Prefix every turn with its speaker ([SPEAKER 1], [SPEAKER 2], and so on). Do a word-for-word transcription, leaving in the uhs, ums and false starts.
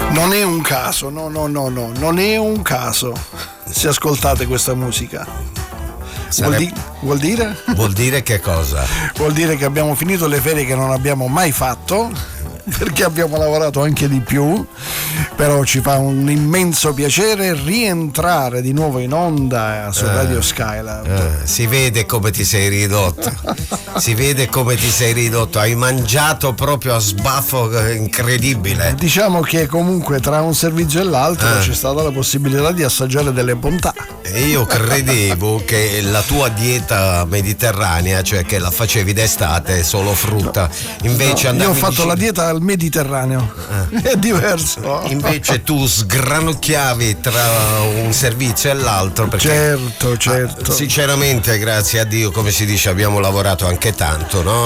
[SPEAKER 1] Non è un caso, no, no, no, no, non è un caso se ascoltate questa musica. Vuol, di- vuol dire?
[SPEAKER 2] Vuol dire che cosa?
[SPEAKER 1] Vuol dire che abbiamo finito le ferie che non abbiamo mai fatto, perché abbiamo lavorato anche di più, però ci fa un immenso piacere rientrare di nuovo in onda su Radio Skyland.
[SPEAKER 2] Eh, si vede come ti sei ridotto, si vede come ti sei ridotto, hai mangiato proprio a sbaffo incredibile.
[SPEAKER 1] Diciamo che comunque tra un servizio e l'altro eh. c'è stata la possibilità di assaggiare delle bontà.
[SPEAKER 2] E io credevo che la tua dieta mediterranea, cioè che la facevi d'estate solo frutta, invece
[SPEAKER 1] no, io ho fatto
[SPEAKER 2] vicino...
[SPEAKER 1] la dieta al Mediterraneo, eh. è diverso.
[SPEAKER 2] Invece tu sgranocchiavi tra un servizio e l'altro perché,
[SPEAKER 1] certo certo
[SPEAKER 2] sinceramente, grazie a Dio, come si dice, abbiamo lavorato anche tanto, no?